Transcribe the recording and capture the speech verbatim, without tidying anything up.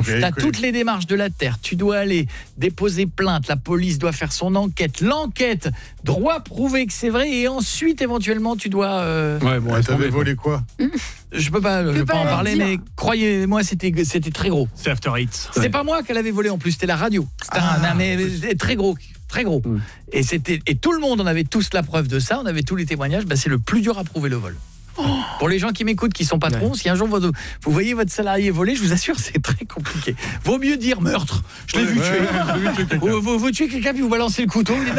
tu as toutes les démarches de la terre, tu dois aller déposer plainte, la police doit faire son enquête, l'enquête doit prouver que c'est vrai et ensuite éventuellement tu dois euh... Ouais, bon, t'avais volé quoi? Je peux pas, je peux pas en parler, dire. Mais croyez-moi, c'était c'était très gros. C'est After Hits. C'était ouais. pas moi qu'elle avait volé en plus, c'était la radio. C'était ah. un, mais très gros, très gros. Mm. Et c'était et tout le monde, on avait tous la preuve de ça, on avait tous les témoignages. Bah, c'est le plus dur à prouver le vol. Oh. Pour les gens qui m'écoutent, qui sont patrons, ouais. si un jour vous, vous voyez votre salarié voler, je vous assure, c'est très compliqué. Vaut mieux dire meurtre. Je l'ai ouais, vu, ouais, tuer. Ouais, vous, vous, vous tuez quelqu'un puis vous balancez le couteau.